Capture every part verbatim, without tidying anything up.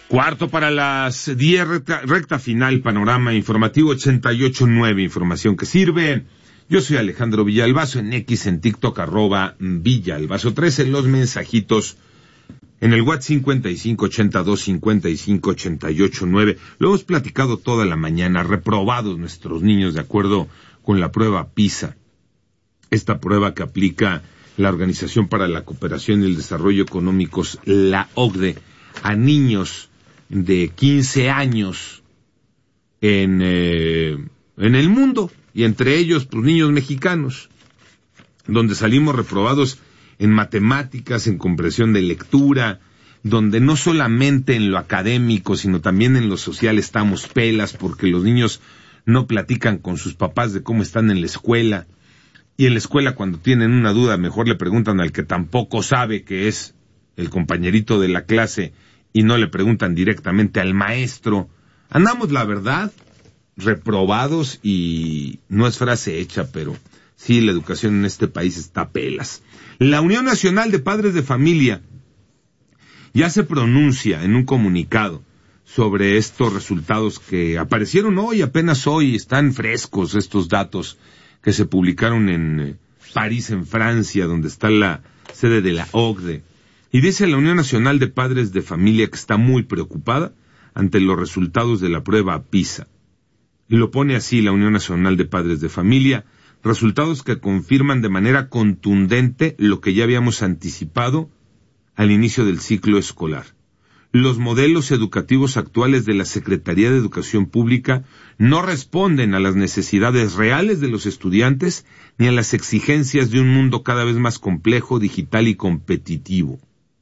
Cuarto para las diez, recta, recta final, panorama informativo ochenta y ocho punto nueve, información que sirve. Yo soy Alejandro Villalbazo, en X, en TikTok, arroba Villalbazo trece, los mensajitos en el WhatsApp cincuenta y cinco ochenta y dos cincuenta y cinco ochenta y ocho nueve. Lo hemos platicado toda la mañana, reprobados nuestros niños de acuerdo con la prueba PISA. Esta prueba que aplica la Organización para la Cooperación y el Desarrollo Económicos, la O C D E, a niños de quince años en, eh, en el mundo, y entre ellos, pues, niños mexicanos, donde salimos reprobados en matemáticas, en comprensión de lectura, donde no solamente en lo académico, sino también en lo social estamos pelas, porque los niños no platican con sus papás de cómo están en la escuela, y en la escuela cuando tienen una duda, mejor le preguntan al que tampoco sabe, que es el compañerito de la clase, y no le preguntan directamente al maestro. Andamos, la verdad, reprobados, y no es frase hecha, pero sí, la educación en este país está pelas. La Unión Nacional de Padres de Familia ya se pronuncia en un comunicado sobre estos resultados que aparecieron hoy, apenas hoy, están frescos estos datos que se publicaron en París, en Francia, donde está la sede de la O C D E. Y dice la Unión Nacional de Padres de Familia que está muy preocupada ante los resultados de la prueba PISA. Y lo pone así la Unión Nacional de Padres de Familia: resultados que confirman de manera contundente lo que ya habíamos anticipado al inicio del ciclo escolar. Los modelos educativos actuales de la Secretaría de Educación Pública no responden a las necesidades reales de los estudiantes ni a las exigencias de un mundo cada vez más complejo, digital y competitivo.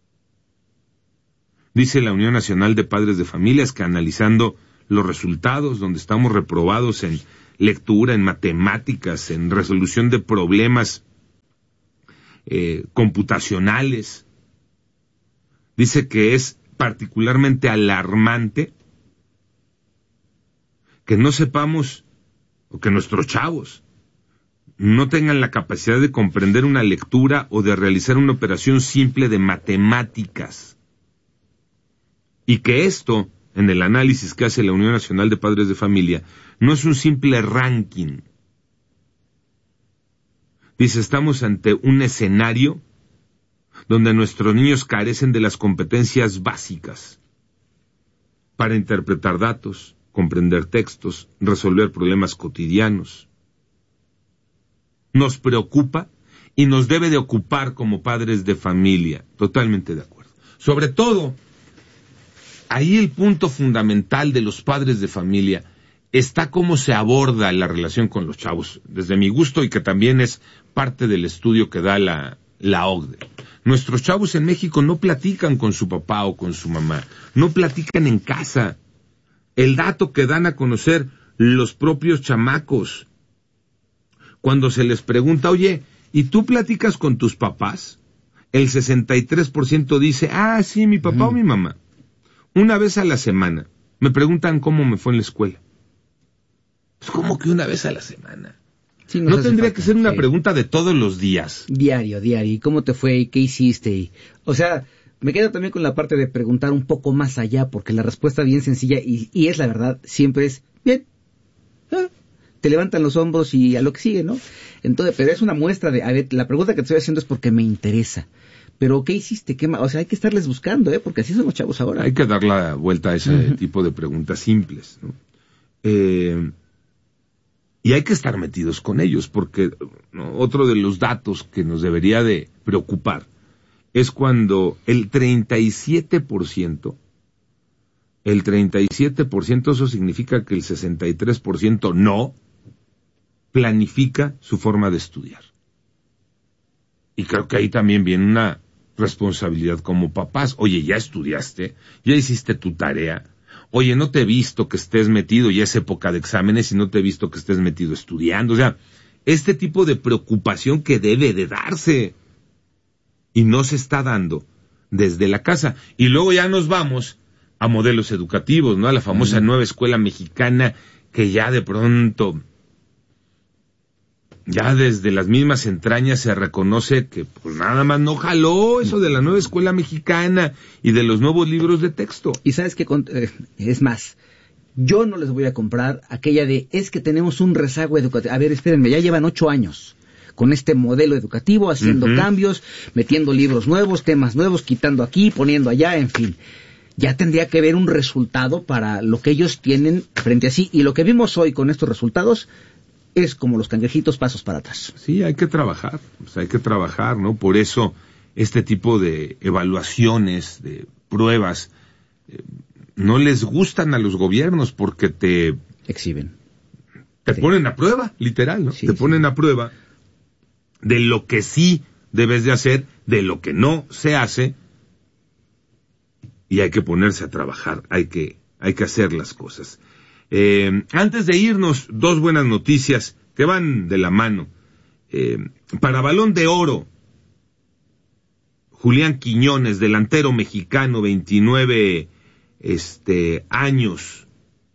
Dice la Unión Nacional de Padres de Familias que, analizando los resultados, donde estamos reprobados en lectura, en matemáticas, en resolución de problemas eh, computacionales, dice que es particularmente alarmante que no sepamos, o que nuestros chavos no tengan la capacidad de comprender una lectura o de realizar una operación simple de matemáticas. Y que esto, en el análisis que hace la Unión Nacional de Padres de Familia, no es un simple ranking. Dice, estamos ante un escenario donde nuestros niños carecen de las competencias básicas para interpretar datos, comprender textos, resolver problemas cotidianos. Nos preocupa y nos debe de ocupar como padres de familia. Totalmente de acuerdo. Sobre todo, ahí el punto fundamental de los padres de familia está cómo se aborda la relación con los chavos, desde mi gusto, y que también es parte del estudio que da la, la O C D E. Nuestros chavos en México no platican con su papá o con su mamá, no platican en casa. El dato que dan a conocer los propios chamacos, cuando se les pregunta, oye, ¿y tú platicas con tus papás? El sesenta y tres por ciento dice, ah, sí, mi papá mm. o mi mamá. Una vez a la semana me preguntan cómo me fue en la escuela. Pues, ¿cómo que una vez a la semana? Sí, no tendría falta, que ser una sí. pregunta de todos los días. Diario, diario. ¿Y cómo te fue? ¿Y qué hiciste? Y, o sea, me quedo también con la parte de preguntar un poco más allá, porque la respuesta bien sencilla, y, y es la verdad, siempre es, bien. Ah, te levantan los hombros y a lo que sigue, ¿no? Entonces, pero es una muestra de, a ver, la pregunta que te estoy haciendo es porque me interesa. Pero, ¿qué hiciste? ¿Qué ma-? O sea, hay que estarles buscando, ¿eh? Porque así son los chavos ahora. Hay que dar la vuelta a ese uh-huh. tipo de preguntas simples, ¿no? Eh, y hay que estar metidos con ellos, porque, ¿no?, otro de los datos que nos debería de preocupar es cuando el treinta y siete por ciento, el treinta y siete por ciento, eso significa que el sesenta y tres por ciento no planifica su forma de estudiar. Y creo que ahí también viene una responsabilidad como papás. Oye, ya estudiaste, ya hiciste tu tarea. Oye, no te he visto que estés metido, ya es época de exámenes y no te he visto que estés metido estudiando. O sea, este tipo de preocupación que debe de darse y no se está dando desde la casa. Y luego ya nos vamos a modelos educativos, ¿no? A la famosa mm. nueva escuela mexicana, que ya de pronto ya desde las mismas entrañas se reconoce que pues nada más no jaló eso de la nueva escuela mexicana y de los nuevos libros de texto. Y sabes que eh, es más, yo no les voy a comprar aquella de, es que tenemos un rezago educativo. A ver, espérenme, ya llevan ocho años con este modelo educativo, haciendo uh-huh. cambios, metiendo libros nuevos, temas nuevos, quitando aquí, poniendo allá, en fin. Ya tendría que haber un resultado para lo que ellos tienen frente a sí. Y lo que vimos hoy con estos resultados es como los cangrejitos, pasos para atrás. Sí, hay que trabajar, pues hay que trabajar, ¿no? Por eso este tipo de evaluaciones, de pruebas, eh, no les gustan a los gobiernos porque te... exhiben. Te sí. ponen a prueba, literal, ¿no? Sí, te sí. ponen a prueba de lo que sí debes de hacer, de lo que no se hace, y hay que ponerse a trabajar, hay que, hay que hacer las cosas. Eh, antes de irnos, dos buenas noticias que van de la mano. Eh, para Balón de Oro, Julián Quiñones, delantero mexicano, veintinueve este, años,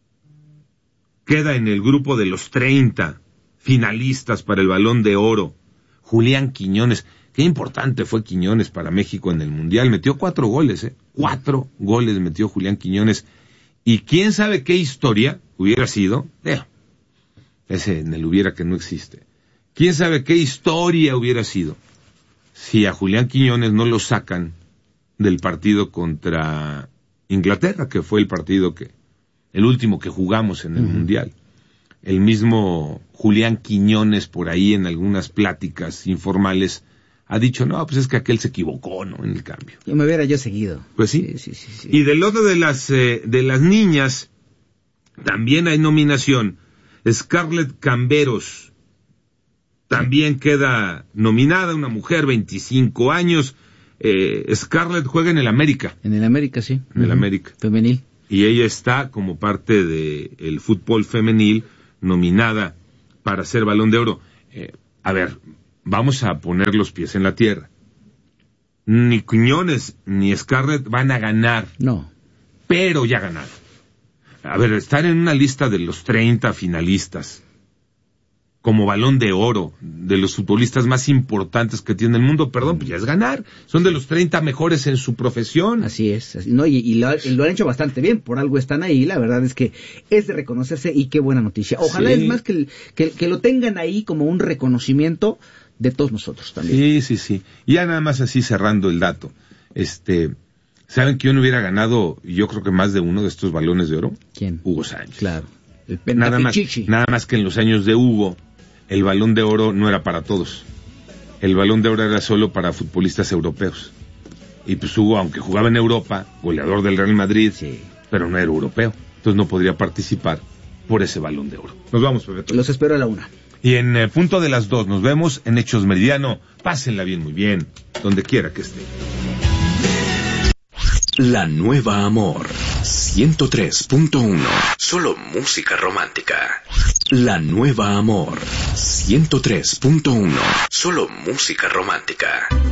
queda en el grupo de los treinta finalistas para el Balón de Oro. Julián Quiñones, qué importante fue Quiñones para México en el Mundial, metió cuatro goles, ¿eh? Cuatro goles metió Julián Quiñones, y quién sabe qué historia hubiera sido, eh, ese en el hubiera que no existe, quién sabe qué historia hubiera sido si a Julián Quiñones no lo sacan del partido contra Inglaterra, que fue el partido que, el último que jugamos en el uh-huh. Mundial. El mismo Julián Quiñones por ahí en algunas pláticas informales ha dicho, no, pues es que aquel se equivocó, ¿no? En el cambio. Yo me hubiera yo seguido. Pues sí. Sí, sí, sí, sí. Y del lado de las, eh, de las niñas, también hay nominación. Scarlett Camberos también queda nominada, una mujer, veinticinco años. Eh, Scarlett juega en el América. En el América, sí. En uh-huh. el América. Femenil. Y ella está como parte del fútbol femenil nominada para ser Balón de Oro. Eh, a ver, vamos a poner los pies en la tierra. Ni Quiñones ni Scarlett van a ganar. No. Pero ya ganaron. A ver, estar en una lista de los treinta finalistas como Balón de Oro, de los futbolistas más importantes que tiene el mundo, perdón, pues ya es ganar. Son de los treinta mejores en su profesión. Así es. Así, no, y, y, lo, y lo han hecho bastante bien, por algo están ahí, la verdad es que es de reconocerse y qué buena noticia. Ojalá sí. es más que, que, que lo tengan ahí como un reconocimiento de todos nosotros también. Sí, sí, sí. Y ya nada más así cerrando el dato. Este, ¿saben quién hubiera ganado, yo creo que más de uno de estos Balones de Oro? ¿Quién? Hugo Sánchez. Claro. El nada más, nada más que en los años de Hugo, el Balón de Oro no era para todos. El Balón de Oro era solo para futbolistas europeos. Y pues Hugo, aunque jugaba en Europa, goleador del Real Madrid, sí. pero no era europeo. Entonces no podría participar por ese Balón de Oro. Nos vamos, Pepe. Los espero a la una. Y en eh, punto de las dos, nos vemos en Hechos Meridiano. Pásenla bien, muy bien, donde quiera que esté. La Nueva Amor, ciento tres punto uno. Solo música romántica. La Nueva Amor, ciento tres punto uno. Solo música romántica.